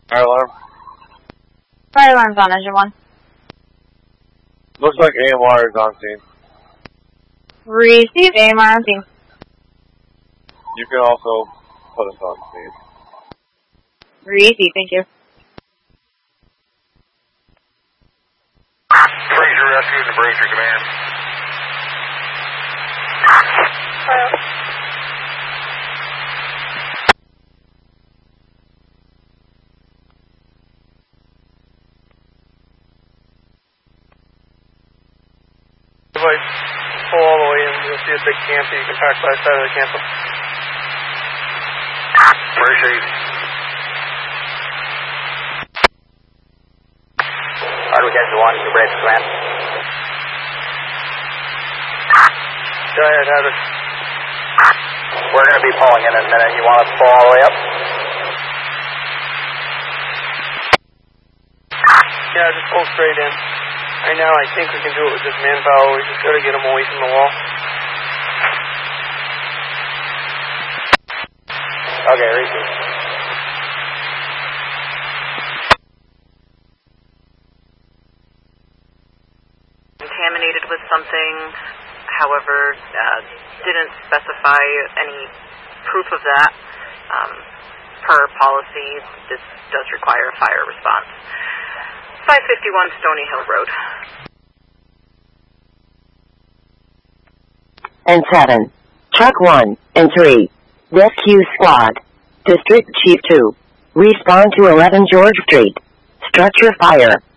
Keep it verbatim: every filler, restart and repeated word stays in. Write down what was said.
Fire alarm. Fire alarm's on, engine one. Looks like A M R is on scene. Receive, A M R on scene. You can also put us on scene. Receive, thank you. Fraser Rescue to Bracer Command. Hello. Like, pull all the way in, you'll see a big camp that you can park by the side of the campus. Appreciate it. Alright, we got you on your Bracer Command. Go ahead, have it. We're going to be pulling in in a minute. You want us to pull all the way up? Yeah, just pull straight in. Right now, I think we can do it with just manpower. We just got to get them away from the wall. Okay, receive. Contaminated with something, however, uh, didn't specify any proof of that. Um, per policy, this does require a fire response. five fifty-one Stony Hill Road. And seven. Truck one and three. Rescue Squad. District Chief two. Respond to eleven George Street. Structure fire.